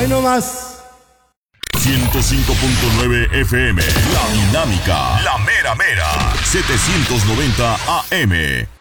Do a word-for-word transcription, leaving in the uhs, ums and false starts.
nomás. ciento cinco punto nueve F M, La Dinámica, La Mera Mera, setecientos noventa A M.